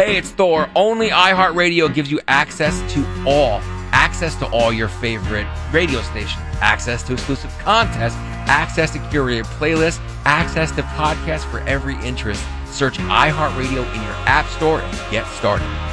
Hey, it's Thor. Only iHeartRadio gives you access to all your favorite radio stations, access to exclusive contests, access to curated playlists, access to podcasts for every interest. Search iHeartRadio in your app store and get started.